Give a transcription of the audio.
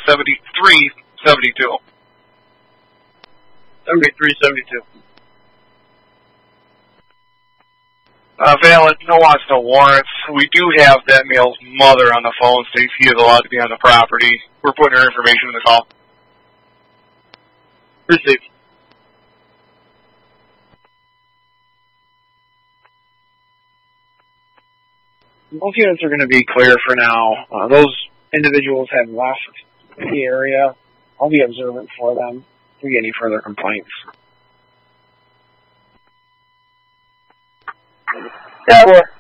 7372. 7372. Valid, no wants, no warrants. We do have that male's mother on the phone, states he is allowed to be on the property. We're putting her information in the call. Received. Both units are going to be clear for now. Those individuals have left the area. I'll be observant for them if we get any further complaints. Yeah,